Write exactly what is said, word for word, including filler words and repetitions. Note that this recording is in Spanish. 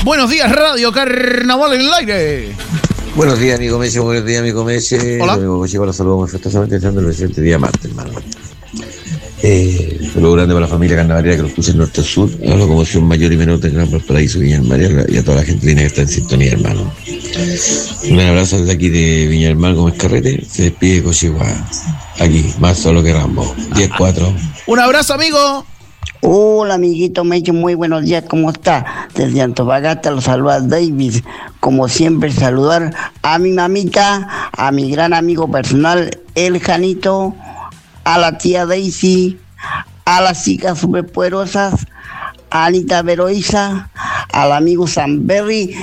Buenos días, Radio Carnaval en el aire. Buenos días, amigo Meche, buenos días, amigo Meche. Hola. Amigo Meche, los saludos muy afectuosamente, estando el presente día martes, hermano. Eh, saludo grande para la familia carnavalera que nos escucha en norte sur, a la locomoción mayor y menor del Gran Valparaíso, Viña del Mar, y a toda la gente linda que está en sintonía, hermano. Un abrazo desde aquí de Viña del Mar, Gómez Carrete. Se despide Cochigua. Aquí, más solo que Rambo. diez cuatro. Un abrazo, amigo. Hola, amiguito Meche, muy buenos días, ¿cómo está? Desde Antofagasta los saluda David. Como siempre, saludar a mi mamita, a mi gran amigo personal, el Janito, a la tía Daisy, a las chicas superpoderosas, a Anita Veroiza, al amigo Samberry